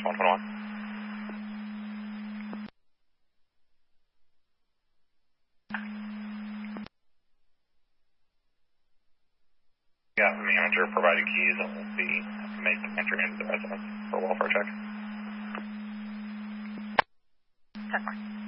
121. Yeah, the manager provided keys and will be making entry into the residence for a welfare check. 10-4.